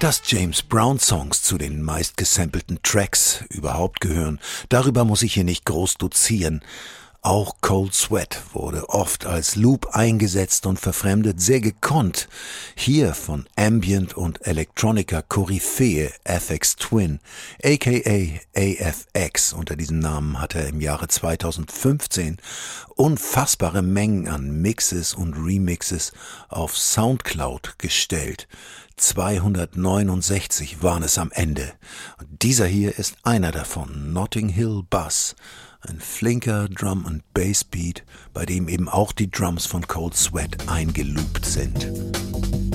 Dass James Brown Songs zu den meistgesampelten Tracks überhaupt gehören, darüber muss ich hier nicht groß dozieren. Auch Cold Sweat wurde oft als Loop eingesetzt und verfremdet, sehr gekonnt. Hier von Ambient und Electronica Koryphäe Aphex Twin, aka AFX. Unter diesem Namen hat er im Jahre 2015 unfassbare Mengen an Mixes und Remixes auf Soundcloud gestellt. 269 waren es am Ende. Und dieser hier ist einer davon, Notting Hill Bus. Ein flinker Drum- and Bass-Beat, bei dem eben auch die Drums von Cold Sweat eingeloopt sind.